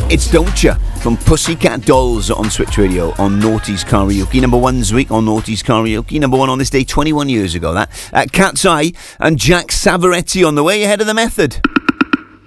It's Don't Ya from Pussycat Dolls on Switch Radio on Naughty's Karaoke. Number 1 this week on Naughty's Karaoke. Number 1 on this day 21 years ago. That Cat's Eye and Jack Savaretti on the way ahead of the Method.